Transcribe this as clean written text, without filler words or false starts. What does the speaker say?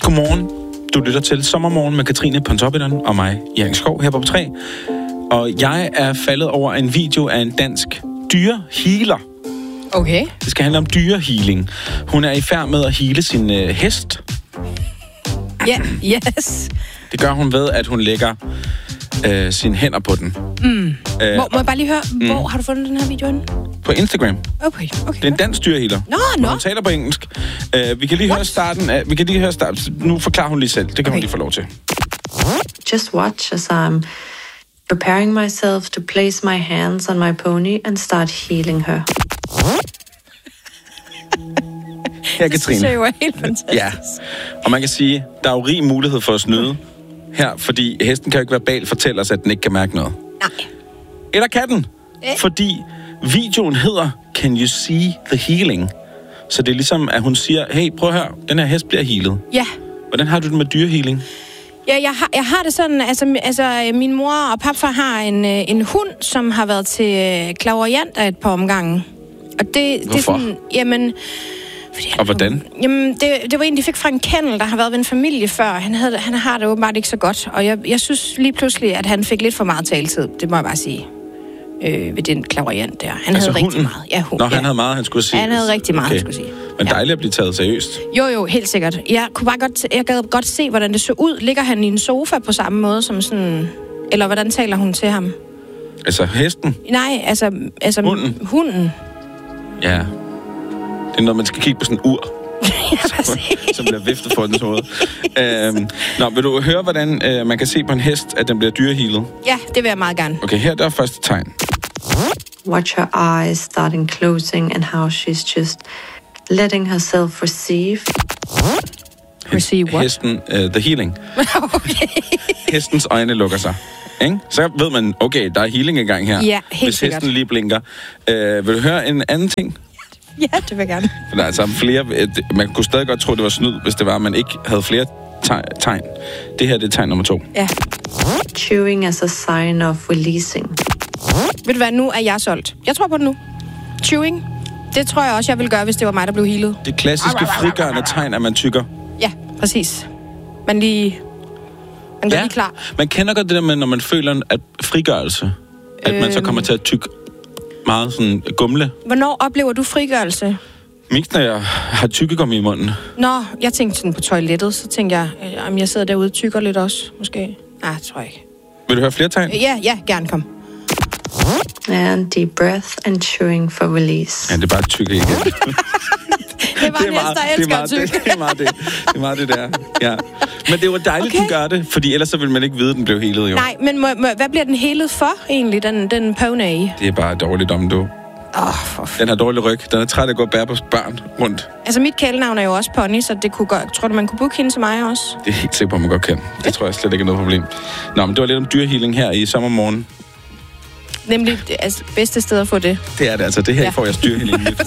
Godmorgen. Du lytter til Sommermorgen med Katrine Pontoppidan og mig, Jan Skov, her på 3. Og jeg er faldet over en video af en dansk dyrehealer. Okay. Det skal handle om dyrehealing. Hun er i færd med at heale sin hest. Ja, yes. Det gør hun ved, at hun lægger sine hænder på den. Må jeg bare lige høre, hvor har du fundet den her video henne? På Instagram. Okay. Det er en dansk dyrehealer. Nå. Hun taler på engelsk. Vi kan lige høre starten. Nu forklarer hun lige selv. Det kan hun lige få lov til. Just watch as I'm preparing myself to place my hands on my pony and start healing her. Her, Det synes jeg jo er helt fantastisk. Ja, og man kan sige, der er jo rig mulighed for at snyde her, fordi hesten kan jo ikke verbalt fortælle os, at den ikke kan mærke noget. Nej. Eller kan den? Fordi videoen hedder Can You See The Healing? Så det er ligesom, at hun siger, hey, prøv at høre, den her hest bliver healet. Ja. Hvordan har du det med dyrehealing? Ja, jeg har det sådan, altså min mor og papfar har en hund, som har været til clairvoyant af et par omgange. Og det er sådan, jamen... Og hvordan? Jamen, det var en, de fik fra en kennel, der har været ved en familie før. Han har det åbenbart ikke så godt. Og jeg synes lige pludselig, at han fik lidt for meget taletid. Det må jeg bare sige. Ved den clairvoyant der. Han havde rigtig meget. Ja, han havde meget, han skulle sige. Han havde rigtig meget, han skulle sige. Men dejligt at blive taget seriøst. Jo, helt sikkert. Jeg gad godt se, hvordan det så ud. Ligger han i en sofa på samme måde som sådan... Eller hvordan taler hun til ham? Altså hesten? Nej, altså hunden. Ja. Det er noget, man skal kigge på sådan en ur. Ja, som bliver viftet for dens hoved. Vil du høre, hvordan man kan se på en hest, at den bliver dyrehealet? Ja, det vil jeg meget gerne. Okay, her der er første tegn. Watch her eyes starting closing and how she's just letting herself receive. Receive what? Hesten, the healing. Okay. Hestens øjne lukker sig. Ikke? Så ved man, okay, der er healing i gang her. Ja, helt hvis sikkert. Hesten lige blinker. Vil du høre en anden ting? Ja, det vil jeg gerne. For der er altså flere... Man kunne stadig godt tro, det var snyd, hvis det var, at man ikke havde flere tegn. Det her, det er tegn nummer 2. Ja. Chewing as a sign of releasing. Ved du hvad, nu er jeg solgt. Jeg tror på det nu. Chewing. Det tror jeg også, jeg ville gøre, hvis det var mig, der blev healet. Det klassiske frigørende tegn, at man tykker. Ja, præcis. Man går lige klar. Man kender godt det der med, når man føler at frigørelse. At man så kommer til at tykke meget sådan gumle. Hvornår oplever du frigørelse? Mest når jeg har tykkegummi i munden. Nå, jeg tænkte sådan på toilettet, så tænkte jeg, om jeg sidder derude og tykker lidt også, måske. Nej, det tror jeg ikke. Vil du høre flere tegn? Ja, gerne, kom. And deep breath and chewing for release. Ja, det er bare tykke igen. Det var næsten, der elsker at tykke. Det er meget det der. Ja. Men det var dejligt, okay. Du gør det, fordi ellers så ville man ikke vide, at den blev healet jo. Nej, men hvad bliver den healet for egentlig, den pony? Det er bare dårligt om du. Den har dårlig ryg. Den er træt af at gå og bære på børn rundt. Altså, mit kælenavn er jo også Pony, så det kunne godt... Tror du, man kunne booke hende til mig også? Det er helt sikkert på, at man godt kan. Det tror jeg slet ikke er noget problem. Nå, men det var lidt om dyrehealing her i sommermorgen. Nemlig, altså, bedste sted at få det. Det er det altså. Det her får jeg dyrehealing.